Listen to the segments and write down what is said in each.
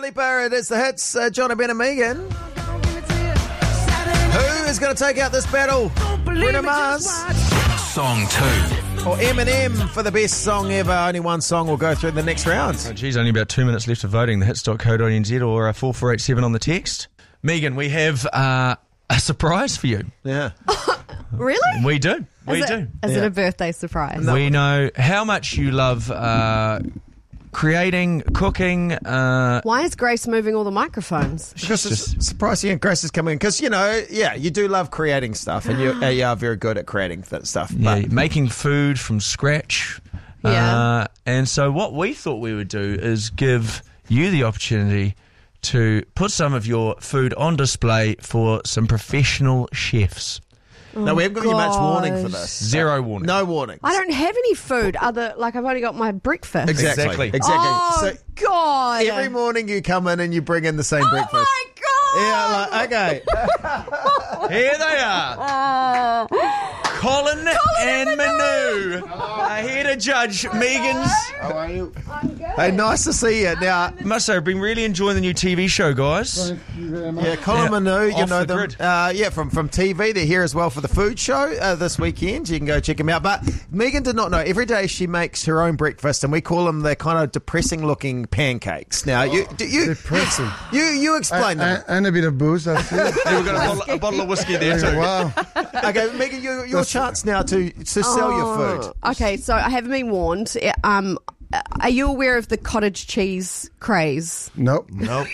It is the hits, John Ben and Megan. Who is going to take out this battle? Bruno Mars. Song 2. Or Eminem for the best song ever. Only one song will go through the next round. Oh, geez, only about 2 minutes left of voting. The hits.co.nz or 4487 on the text. Megan, we have a surprise for you. Yeah. Really? We do. Is it a birthday surprise? We know how much you love creating, cooking. Why is Grace moving all the microphones? Because it's surprising Grace is coming in. Because, you do love creating stuff and you are very good at creating that stuff. Yeah, making food from scratch. Yeah. And so what we thought we would do is give you the opportunity to put some of your food on display for some professional chefs. No, we haven't given you much warning for this. Zero warning. No warning. I don't have any food I've only got my breakfast. Exactly. Oh, So God. every morning you come in and you bring in the same breakfast. Oh, my God. Yeah, okay. Here they are. Colin and Manu are here to judge Megan's. How are you? I'm good. Hey, nice to see you. Now, Must say, I've been really enjoying the new TV show, guys. yeah, Colin and Manu, you Off know the them. grid. From TV. They're here as well for the food show this weekend. You can go check them out. But Megan did not know. Every day she makes her own breakfast, and we call them the kind of depressing-looking pancakes. Now, you Depressing. You explain them. And a bit of booze, I see. Yeah, we've got a bottle of whiskey there too. Wow. Okay, Megan, your chance now to sell your food. Okay, so I haven't been warned. Are you aware of the cottage cheese craze? Nope.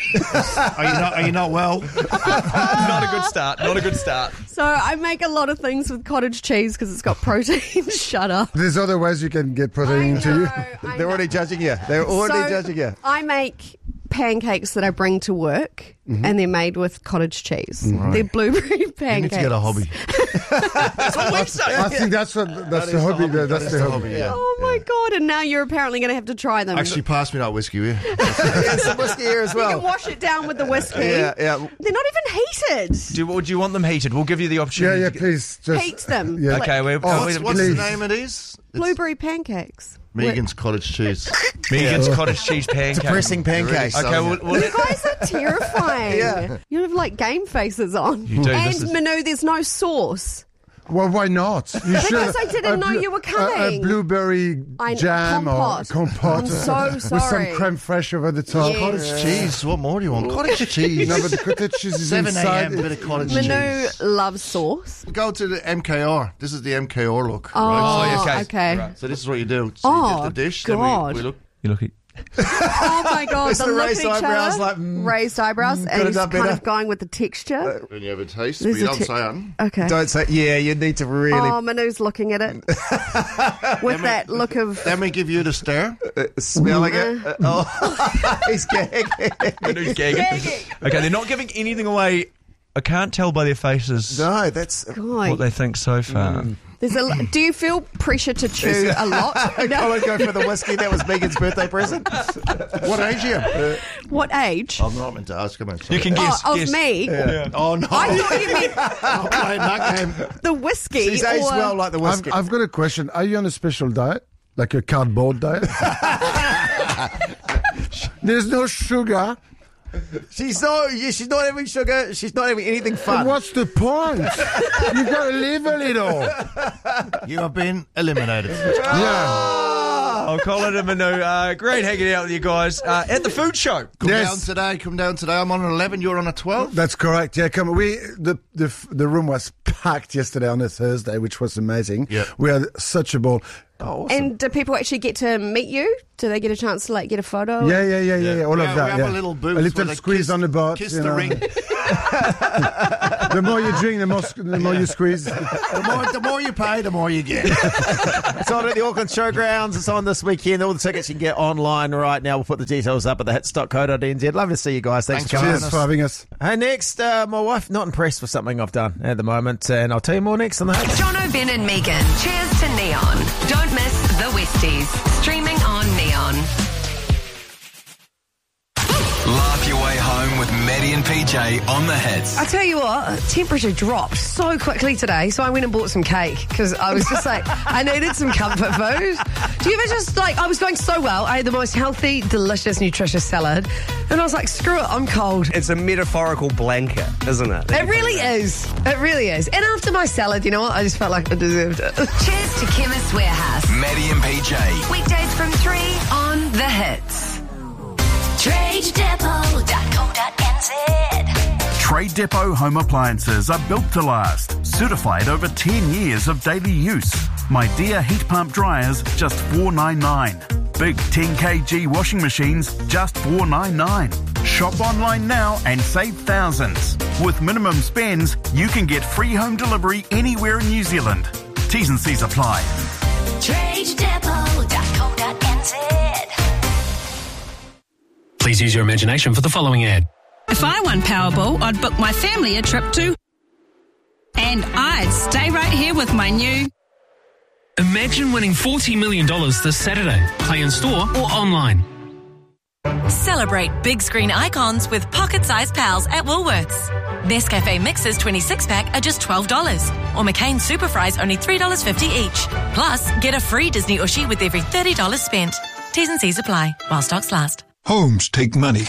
Are you not well? Not a good start. Not a good start. So I make a lot of things with cottage cheese because it's got protein. Shut up. There's other ways you can get protein into you. They're already judging you. Judging you. I make pancakes that I bring to work, and they're made with cottage cheese. They're blueberry pancakes. You need to get a hobby. That's what we've said. I think that's the hobby. That's the hobby. Yeah. Oh my God, and now you're apparently going to have to try them. Actually, pass me that whiskey, will you? There's some whiskey here as you well. can wash it down with the whiskey. Yeah. They're not even heated. Would you want them heated? We'll give you the opportunity. Yeah, to please. Just, Heat them. Yeah. Okay, What's the please. name it is? It's Blueberry pancakes. Megan's cottage cheese. Megan's cottage cheese pancake. Depressing pancakes. Okay, well, You guys are terrifying. Yeah. You have like game faces on. You do, And this is- Manu, there's no sauce. Well, why not? You Because I didn't know you were coming. A blueberry jam compote. or compote. I'm so With sorry. some creme fraiche over the top. Yeah. Cottage cheese. What more do you want? Cottage cheese. No, but the cottage cheese is 7 inside. a.m. bit of cottage Manu cheese. loves sauce. Go to the MKR. This is the MKR look. Oh, Right? okay. Right. So this is what you do. So you get the dish. God. Then we look. You look at Oh my God, It's the the look raised at each eyebrows, other. like, raised eyebrows, and could've he's done kind better. of going with the texture. Then you have a taste, There's but you a don't ti- say anything. Okay. Don't say, you need to really Oh, Manu's looking at it with that look of. Then we give you the stare. smelling it. He's gagging. Manu's gagging. Okay, they're not giving anything away. I can't tell by their faces No, that's... God. what they think so far. Do you feel pressure to chew a lot? Colin, go for the whiskey. That was Megan's birthday present. What age are you? What age? I'm not meant to ask him. You can guess. Of guess. me? Oh, no. I thought you meant I'm playing that game. the whiskey. She's aged or... well like the whiskey. I've got a question. Are you on a special diet? Like a cardboard diet? There's no sugar. She's not having sugar. She's not having anything fun. What's the point? You've got to live a little. You have been eliminated. Yeah. Oh, Colin and Manu, great hanging out with you guys at the food show. Come Yes. down today. I'm on an 11, you're on a 12. That's correct. Yeah, come on. The room was packed yesterday on a Thursday, which was amazing. Yeah. We had such a ball. Oh, awesome. And do people actually get to meet you? Do they get a chance to get a photo? Yeah. All We of that. have yeah. a little booth a where little they squeeze on the butt. Kiss you the know. ring. The more you drink, the more you squeeze. The more you pay, the more you get. It's on at the Auckland Showgrounds. It's on this weekend. All the tickets you can get online right now. We'll put the details up at thehits.co.nz. Love to see you guys. Thanks for coming. Cheers for having us. Hey, next, my wife not impressed with something I've done at the moment, and I'll tell you more next on the Hits. John O'Ben and Megan. Cheers to Neon. Don't miss The Westies. Streaming on Neon. Laugh your way home In with Maddie and PJ on the hits. I tell you what, temperature dropped so quickly today, so I went and bought some cake because I was just like, I needed some comfort food. Do you ever just I was going so well. I had the most healthy, delicious, nutritious salad, and I was like, screw it, I'm cold. It's a metaphorical blanket, isn't it? It really is. It really is. And after my salad, you know what? I just felt like I deserved it. Cheers to Chemist Warehouse. Maddie and PJ. Weekdays from 3 on The Hits. TradeDepot.co.nz. Trade Depot home appliances are built to last. Certified over 10 years of daily use. My Dear heat pump dryers, just $4.99. Big 10 kg washing machines, just $4.99. Shop online now and save thousands. With minimum spends, you can get free home delivery anywhere in New Zealand. T's and C's apply. TradeDepot.co.nz. Please use your imagination for the following ad. If I won Powerball, I'd book my family a trip to... And I'd stay right here with my new... Imagine winning $40 million this Saturday. Play in store or online. Celebrate big screen icons with pocket-sized pals at Woolworths. Nescafe Mixers 26-pack are just $12. Or McCain Super Fries only $3.50 each. Plus, get a free Disney Ushi with every $30 spent. T's and C's apply while stocks last. Homes take money.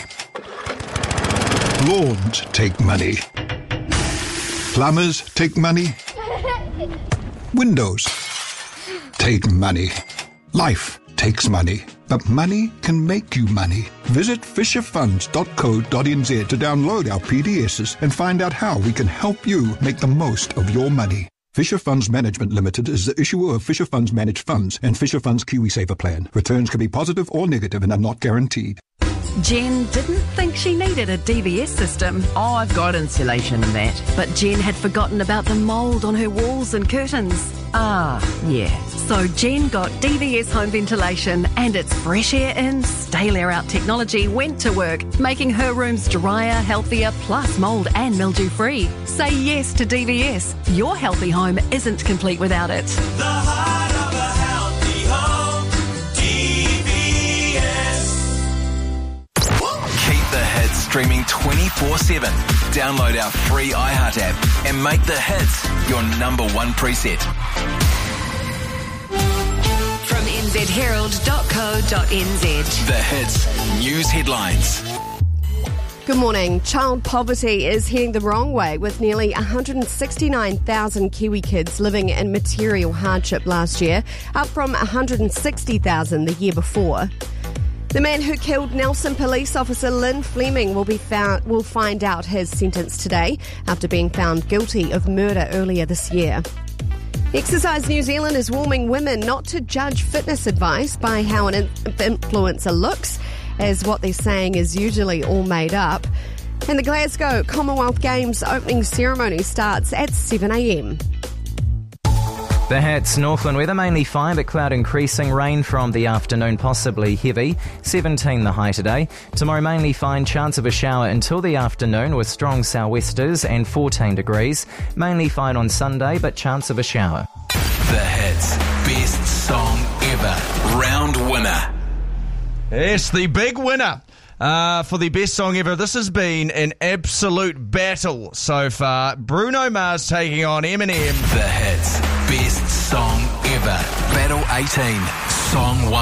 Lawns take money. Plumbers take money. Windows take money. Life takes money. But money can make you money. Visit fisherfunds.co.nz to download our PDSs and find out how we can help you make the most of your money. Fisher Funds Management Limited is the issuer of Fisher Funds Managed Funds and Fisher Funds KiwiSaver Plan. Returns can be positive or negative and are not guaranteed. Jen didn't think she needed a DVS system. Oh, I've got insulation and that. But Jen had forgotten about the mould on her walls and curtains. Ah, yeah. So Jen got DVS home ventilation and its fresh air in, stale air out technology went to work, making her rooms drier, healthier, plus mould and mildew free. Say yes to DVS. Your healthy home isn't complete without it. The heart of a healthy home, DVS. Keep the hits streaming 24/7. Download our free iHeart app and make the hits your number one preset. From nzherald.co.nz. The hits news headlines. Good morning. Child poverty is heading the wrong way, with nearly 169,000 Kiwi kids living in material hardship last year, up from 160,000 the year before. The man who killed Nelson police officer Lynn Fleming will find out his sentence today after being found guilty of murder earlier this year. Exercise New Zealand is warning women not to judge fitness advice by how an influencer looks, as what they're saying is usually all made up. And the Glasgow Commonwealth Games opening ceremony starts at 7 a.m. The hits, Northland weather mainly fine, but cloud increasing, rain from the afternoon, possibly heavy. 17 the high today. Tomorrow mainly fine, chance of a shower until the afternoon with strong sou'westers and 14 degrees. Mainly fine on Sunday, but chance of a shower. The hits, best song ever, round winner. Yes, the big winner for the best song ever. This has been an absolute battle so far. Bruno Mars taking on Eminem. The hits, best song ever, Battle 18, Song 1.